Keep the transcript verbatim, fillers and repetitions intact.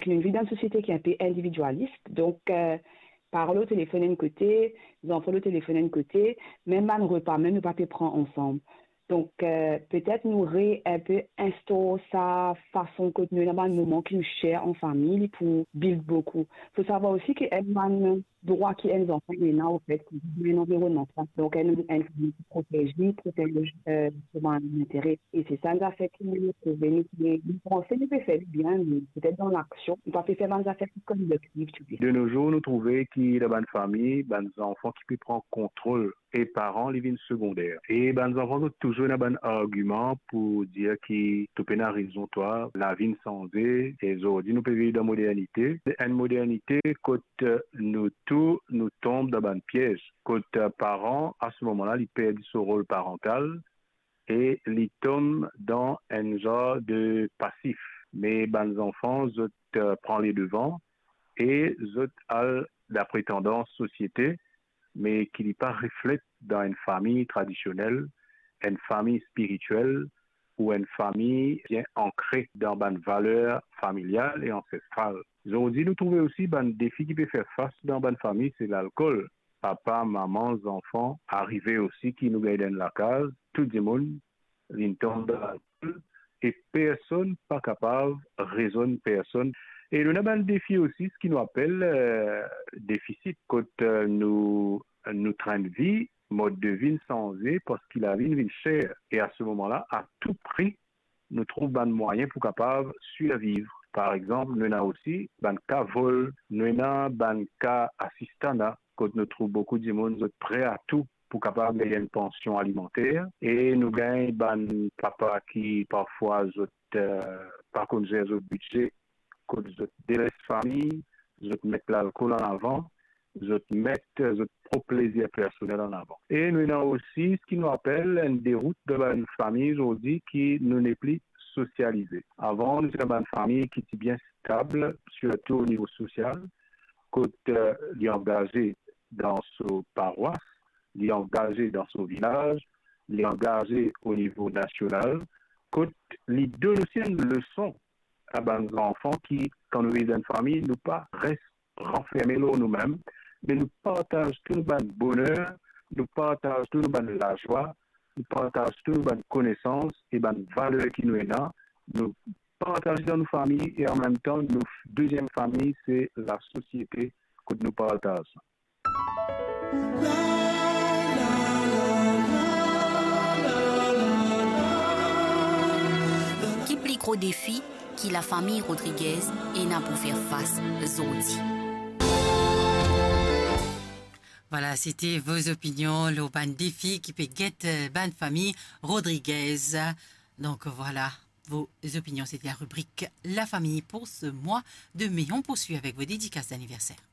une vie dans une société qui est un peu individualiste. Donc, euh, parler au téléphone d'un côté, les enfants au téléphone d'un côté, même un repas, même ne pas prendre ensemble. Donc, euh, peut-être nous ré un peu instaurer sa façon que nous avons un moment qui nous cher en famille pour build beaucoup. Il faut savoir aussi qu'il y a un droit qui est les enfants, il y en a au fait, un environnement. Donc, un famille qui protège, protège euh, souvent l'intérêt. Et c'est ça, nous a fait que nous trouvons, nous pensons nous peut faire du bien, mais peut-être dans l'action, nous pas faire des affaires comme le clip. De nos jours, nous trouvons qu'il y a une famille, des enfants qui peuvent prendre contrôle et parents, les vignes secondaires. Et ben, nous avons toujours un bon argument pour dire que tu peux raison, toi, la vie sans et aujourd'hui, nous pouvons vivre dans la modernité. Une modernité, quand nous tous, nous tombons dans un piège. Quand parents, à ce moment-là, ils perdent son rôle parental et ils tombent dans un genre de passif. Mais ben, les enfants, ils euh, prennent les devants et ils ont la prétendance société, mais qui n'est pas reflète dans une famille traditionnelle, une famille spirituelle ou une famille bien ancrée dans une valeur familiale et ancestrale. Aujourd'hui, nous trouvons aussi un défi qui peut faire face dans une famille, c'est l'alcool. Papa, maman, enfants, arrivés aussi qui nous gagnent dans la case, tout le monde, ils tombent dans l'alcool et personne pas capable, raisonne personne. Et nous avons un défi aussi, ce qui nous appelle euh, déficit, quand euh, nous, nous train de vie, mode de vie sans et parce qu'il a une vie chère. Et à ce moment-là, à tout prix, nous trouvons un moyen pour capable survivre. Par exemple, nous avons aussi un cas vol, nous avons un cas assistana, quand nous trouvons beaucoup de monde prêt à tout pour capable gagner une pension alimentaire. Et nous gagnons un papa qui parfois, euh, par contre, gère le budget, que vous délaissez famille, vous mettez l'alcool en avant, vous mettez votre propre plaisir personnel en avant. Et nous avons aussi ce qui nous appelle une déroute de une famille aujourd'hui qui ne n'est plus socialisée. Avant, nous avons une famille qui était bien stable, surtout au niveau social, quand euh, il est engagé dans son paroisse, il est engagé dans son village, il est engagé au niveau national, quand les deux aussi une leçon à nos enfants qui, quand nous vivons dans une famille, nous pas restent renfermés nous-mêmes, mais nous partageons tout le bonheur, nous partageons tout le la joie, nous partageons tout le connaissance et les valeurs qui nous est là, nous partageons dans nos familles et en même temps, notre deuxième famille, c'est la société que nous partageons. Qui plus gros défi qui la famille Rodriguez et n'a pour faire face aujourd'hui. Voilà, c'était vos opinions, le ban défi qui peut guetter ban famille Rodriguez. Donc voilà, vos opinions, c'était la rubrique La famille pour ce mois de mai. On poursuit avec vos dédicaces d'anniversaire.